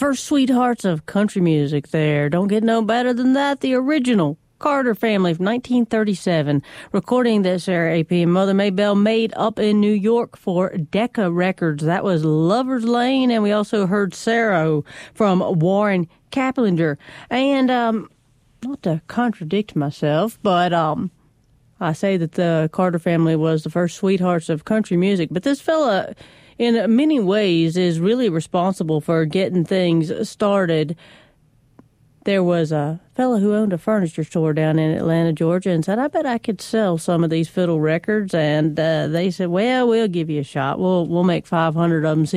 first sweethearts of country music there. Don't get no better than that. The original Carter Family from 1937. Recording this AP and Mother Maybelle made up in New York for Decca Records. That was Lover's Lane, and we also heard Sarah from Warren Kaplinger. And not to contradict myself, but I say that the Carter Family was the first sweethearts of country music. But this fella, in many ways, is really responsible for getting things started. There was a fellow who owned a furniture store down in Atlanta, Georgia, and said, I bet I could sell some of these fiddle records. And they said, well, we'll give you a shot. We'll make 500 of them.